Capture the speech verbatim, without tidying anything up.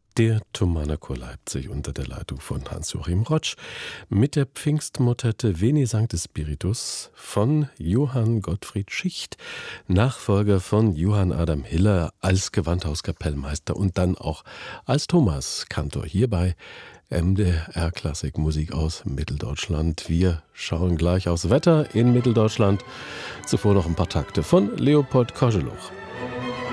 Der Thomanerchor Leipzig unter der Leitung von Hans-Joachim Rotsch mit der Pfingstmotette Veni Sancte Spiritus von Johann Gottfried Schicht, Nachfolger von Johann Adam Hiller als Gewandhauskapellmeister und dann auch als Thomaskantor hier bei M D R Klassik Musik aus Mitteldeutschland. Wir schauen gleich aufs Wetter in Mitteldeutschland. Zuvor noch ein paar Takte von Leopold Koscheluch.